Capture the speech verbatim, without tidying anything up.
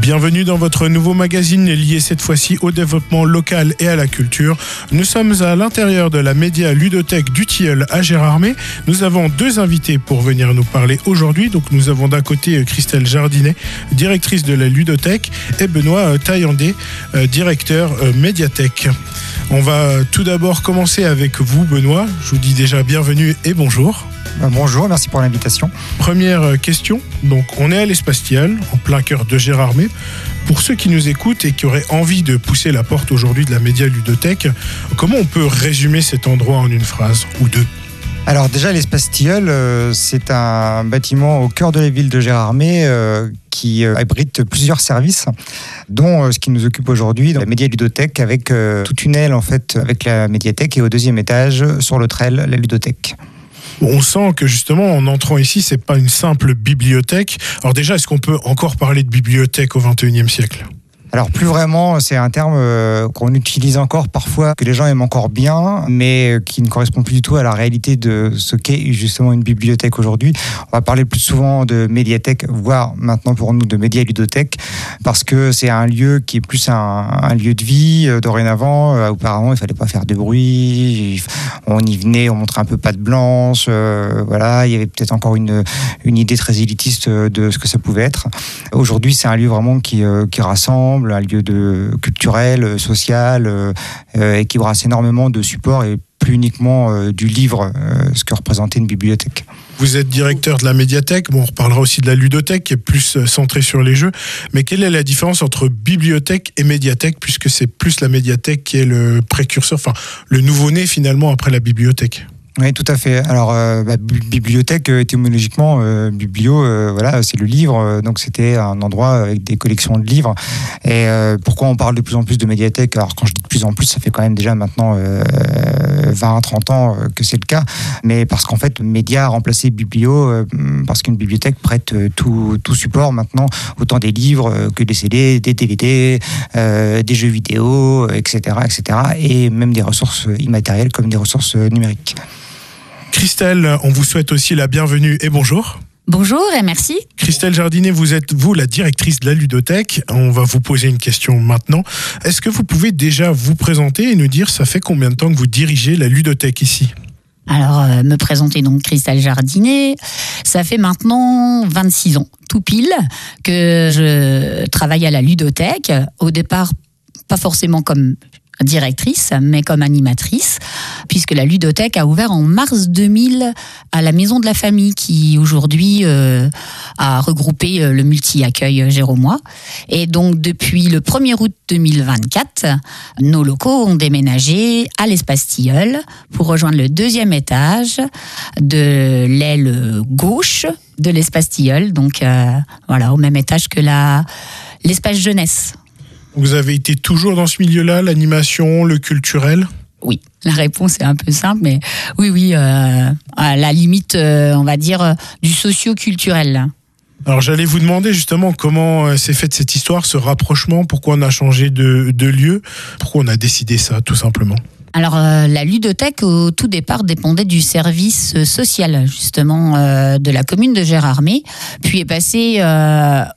Bienvenue dans votre nouveau magazine lié cette fois-ci au développement local et à la culture. Nous sommes à l'intérieur de la média ludothèque du Tilleul à Gérardmer. Nous avons deux invités pour venir nous parler aujourd'hui. Donc nous avons d'un côté Christelle Jardinet, directrice de la ludothèque, et Benoît Taillandé, directeur médiathèque. On va tout d'abord commencer avec vous, Benoît. Je vous dis déjà bienvenue et bonjour. Bonjour, merci pour l'invitation. Première question, donc on est à l'Espace Tilleul, en plein cœur de Gérardmer. Pour ceux qui nous écoutent et qui auraient envie de pousser la porte aujourd'hui de la média ludothèque, comment on peut résumer cet endroit en une phrase ou deux ? Alors déjà, l'Espace Tilleul, euh, c'est un bâtiment au cœur de la ville de Gérardmer euh, qui euh, abrite plusieurs services, dont euh, ce qui nous occupe aujourd'hui, la média ludothèque, avec euh, toute une aile en fait, avec la médiathèque, et au deuxième étage, sur l'autre aile, la ludothèque. On sent que justement, en entrant ici, c'est pas une simple bibliothèque. Alors déjà, est-ce qu'on peut encore parler de bibliothèque au vingt et unième siècle ? Alors plus vraiment, c'est un terme euh, qu'on utilise encore parfois, que les gens aiment encore bien, mais qui ne correspond plus du tout à la réalité de ce qu'est justement une bibliothèque aujourd'hui. On va parler plus souvent de médiathèque, voire maintenant pour nous de média ludothèque, parce que c'est un lieu qui est plus un, un lieu de vie. Euh, dorénavant, euh, auparavant, il fallait pas faire de bruit, on y venait, on montrait un peu patte blanche, euh, voilà, il y avait peut-être encore une, une idée très élitiste de ce que ça pouvait être. Aujourd'hui, c'est un lieu vraiment qui, euh, qui rassemble, un lieu de culturel, social, euh, et qui brasse énormément de supports et plus uniquement euh, du livre, euh, ce que représentait une bibliothèque. Vous êtes directeur de la médiathèque, bon, on reparlera aussi de la ludothèque qui est plus centrée sur les jeux, mais quelle est la différence entre bibliothèque et médiathèque, puisque c'est plus la médiathèque qui est le précurseur, enfin le nouveau-né finalement après la bibliothèque ? Oui, tout à fait. Alors, euh, bah, bibliothèque, euh, étymologiquement, euh, biblio, euh, voilà, c'est le livre. Euh, donc, c'était un endroit avec des collections de livres. Et euh, pourquoi on parle de plus en plus de médiathèque ? Alors, quand je dis de plus en plus, ça fait quand même déjà maintenant euh, vingt à trente ans euh, que c'est le cas. Mais parce qu'en fait, média a remplacé biblio, euh, parce qu'une bibliothèque prête euh, tout, tout support maintenant, autant des livres euh, que des C D, des D V D, euh, des jeux vidéo, et cetera, et cetera. Et même des ressources immatérielles comme des ressources numériques. Christelle, on vous souhaite aussi la bienvenue et bonjour. Bonjour et merci. Christelle Jardinet, vous êtes, vous, la directrice de la ludothèque. On va vous poser une question maintenant. Est-ce que vous pouvez déjà vous présenter et nous dire, ça fait combien de temps que vous dirigez la ludothèque ici ? Alors, euh, me présenter donc Christelle Jardinet, ça fait maintenant vingt-six ans, tout pile, que je travaille à la ludothèque. Au départ, pas forcément comme directrice, mais comme animatrice, puisque la ludothèque a ouvert en mars deux mille à la Maison de la Famille, qui aujourd'hui euh, a regroupé le multi-accueil Géromois. Et donc, depuis le premier août deux mille vingt-quatre, nos locaux ont déménagé à l'Espace Tilleul pour rejoindre le deuxième étage de l'aile gauche de l'Espace Tilleul, donc euh, voilà, au même étage que la, l'espace jeunesse. Vous avez été toujours dans ce milieu-là, l'animation, le culturel ? Oui, la réponse est un peu simple, mais oui, oui, euh, à la limite, euh, on va dire, euh, du socio-culturel. Alors j'allais vous demander justement comment s'est faite cette histoire, ce rapprochement, pourquoi on a changé de, de lieu, pourquoi on a décidé ça, tout simplement. Alors, euh, la ludothèque, au tout départ, dépendait du service social, justement, euh, de la commune de Gérardmer, puis est passée euh,